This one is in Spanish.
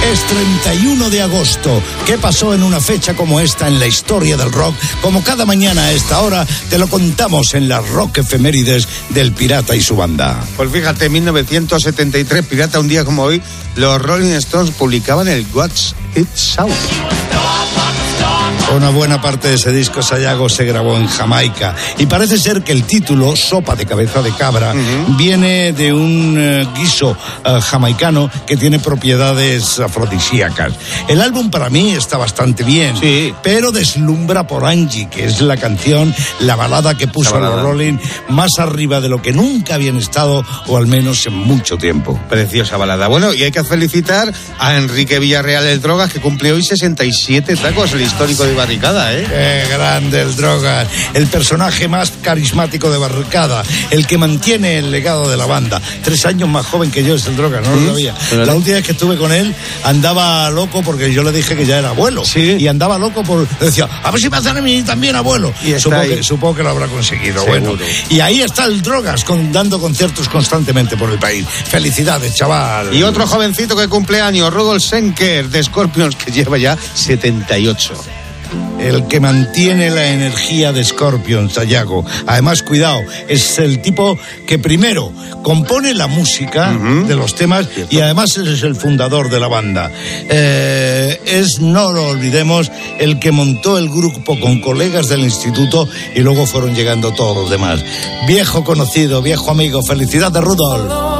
Es 31 de agosto. ¿Qué pasó en una fecha como esta en la historia del rock? Como cada mañana a esta hora te lo contamos en las Rock Efemérides del Pirata y su banda. Pues fíjate, en 1973, Pirata, un día como hoy, los Rolling Stones publicaban el What's It Sound. Una buena parte de ese disco, Sayago, se grabó en Jamaica. Y parece ser que el título, Sopa de Cabeza de Cabra, viene de un guiso jamaicano que tiene propiedades afrodisíacas. El álbum para mí está bastante bien, sí, pero deslumbra por Angie, que es la canción, la balada que puso a los Rolling más arriba de lo que nunca habían estado, o al menos en mucho tiempo. Preciosa balada. Bueno, y hay que felicitar a Enrique Villarreal, el Drogas, que cumple hoy 67 tacos, el histórico de Barricada, ¿eh? ¡Qué grande el Drogas! El personaje más carismático de Barricada, el que mantiene el legado de la banda. 3 años más joven que yo es el Drogas, no lo sabía. La última vez que estuve con él andaba loco porque yo le dije que ya era abuelo. Sí. Y andaba loco por... Decía, a ver si me hacen a mí también abuelo. Y supongo que lo habrá conseguido. Seguro. Bueno, y ahí está el Drogas dando conciertos constantemente por el país. Felicidades, chaval. Y otro jovencito que cumple años, Rudolf Schenker, de Scorpions, que lleva ya 78. El que mantiene la energía de Scorpions, Sayago. Además, cuidado, es el tipo que primero compone la música de los temas y además es el fundador de la banda. No lo olvidemos, el que montó el grupo con colegas del instituto y luego fueron llegando todos los demás. Viejo conocido, viejo amigo, felicidades, Rudolf.